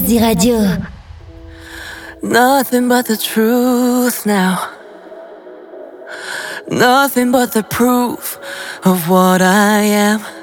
Poésie Radio. Nothing but the truth now. Nothing but the proof of what I am.